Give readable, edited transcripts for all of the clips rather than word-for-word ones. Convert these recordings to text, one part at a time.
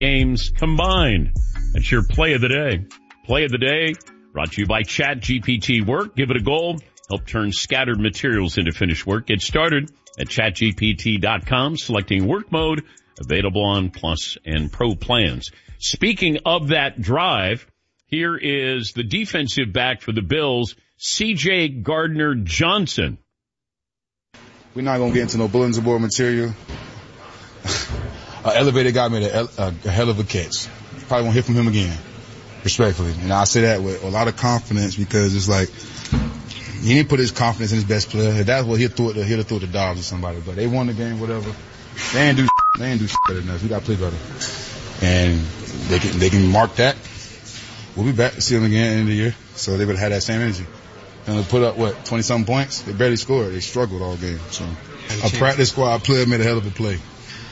games combined. That's your play of the day. Play of the day brought to you by ChatGPT Work. Give it a go. Help turn scattered materials into finished work. Get started at chatgpt.com, selecting work mode, available on Plus and Pro plans. Speaking of that drive, here is the defensive back for the Bills, C.J. Gardner-Johnson. We're not going to get into no bulletin board material. Elevator guy made a hell of a catch. Probably won't hear from him again, respectfully. And I say that with a lot of confidence because it's like he didn't put his confidence in his best player. If that's what he'll throw it to Dobbs or somebody. But they won the game, whatever. They ain't do shit better than us. We got to play better. And they can mark that. We'll be back to see them again at the end of the year. So they would have had that same energy. And they put up, 20-something points? They barely scored. They struggled all game. So a practice squad player made a hell of a play.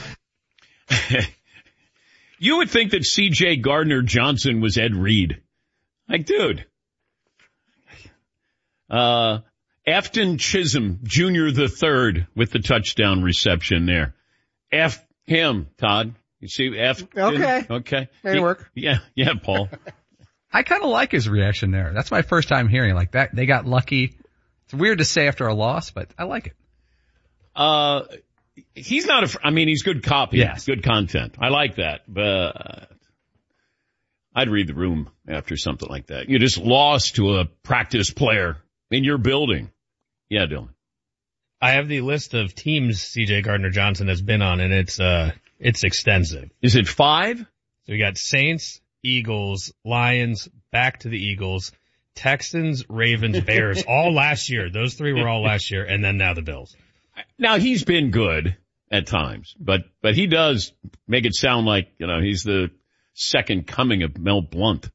You would think that C.J. Gardner-Johnson was Ed Reed. Like, dude. Afton Chisholm, Jr. the third with the touchdown reception there. F him, Todd. You see, F. Okay. May work. Yeah, Paul. I kind of like his reaction there. That's my first time hearing like that. They got lucky. It's weird to say after a loss, but I like it. He's not he's good copy. Yes. Good content. I like that. But I'd read the room after something like that. You just lost to a practice player in your building. Yeah, Dylan. I have the list of teams C.J. Gardner-Johnson has been on, and it's extensive. Is it 5? So we got Saints, Eagles, Lions, back to the Eagles, Texans, Ravens, Bears, all last year. Those 3 were all last year, and then now the Bills. Now, he's been good at times, but he does make it sound like, he's the second coming of Mel Blount.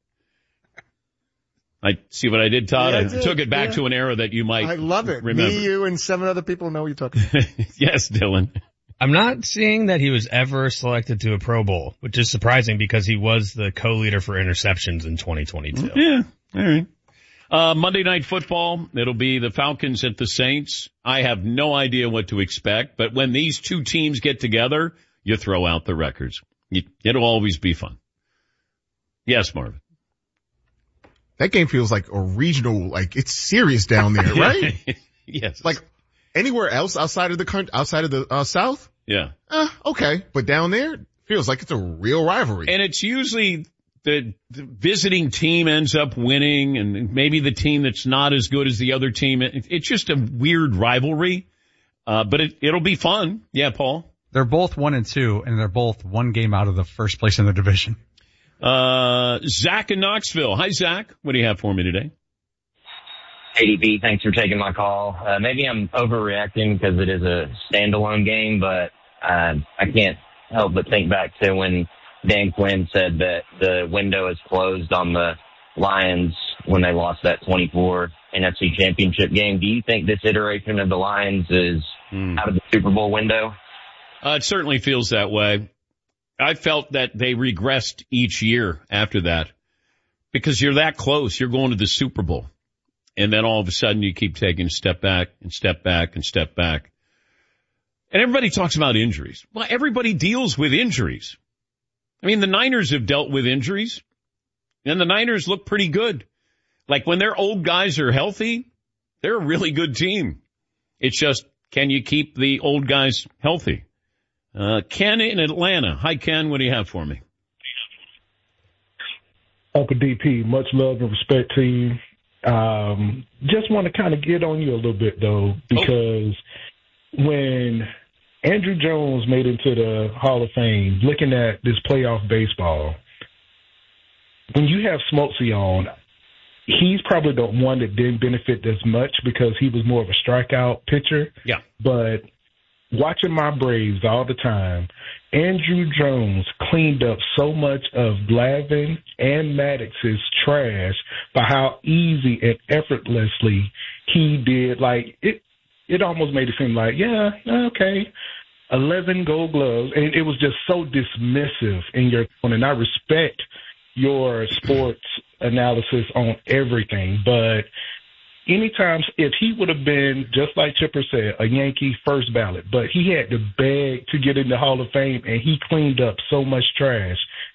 I see what I did, Todd. Yeah, I took it back to an era that you might I love it. Remember. Me, you, and 7 other people know what you're talking about. Yes, Dylan. I'm not seeing that he was ever selected to a Pro Bowl, which is surprising because he was the co-leader for interceptions in 2022. Yeah, all right. Monday Night Football, it'll be the Falcons at the Saints. I have no idea what to expect, but when these two teams get together, you throw out the records. It'll always be fun. Yes, Marvin. That game feels like a regional, like it's serious down there, right? Yes. Like anywhere else outside of the country, outside of the South? Yeah. Okay. But down there, feels like it's a real rivalry. And it's usually the visiting team ends up winning, and maybe the team that's not as good as the other team. It's just a weird rivalry. But it'll be fun. Yeah, Paul? They're both 1-2, and they're both one game out of the first place in their division. Zach in Knoxville. Hi, Zach. What do you have for me today? ADP, thanks for taking my call. Maybe I'm overreacting because it is a standalone game, but I can't help but think back to when Dan Quinn said that the window is closed on the Lions when they lost that 24 NFC Championship game. Do you think this iteration of the Lions is out of the Super Bowl window? It certainly feels that way. I felt that they regressed each year after that because you're that close. You're going to the Super Bowl. And then all of a sudden you keep taking a step back and step back and step back. And everybody talks about injuries. Well, everybody deals with injuries. I mean, the Niners have dealt with injuries, and the Niners look pretty good. Like when their old guys are healthy, they're a really good team. It's just, can you keep the old guys healthy? Ken in Atlanta. Hi, Ken. What do you have for me? Uncle DP, much love and respect to you. Just want to kind of get on you a little bit, though, because when Andrew Jones made it to the Hall of Fame, looking at this playoff baseball, when you have Smoltzy on, he's probably the one that didn't benefit as much because he was more of a strikeout pitcher. Yeah. But watching my Braves all the time, Andrew Jones cleaned up so much of Glavine and Maddox's trash by how easy and effortlessly he did. Like, it almost made it seem like, yeah, okay, 11 gold gloves. And it was just so dismissive in your tone. And I respect your sports analysis on everything, but anytime, if he would have been, just like Chipper said, a Yankee first ballot, but he had to beg to get in the Hall of Fame, and he cleaned up so much trash.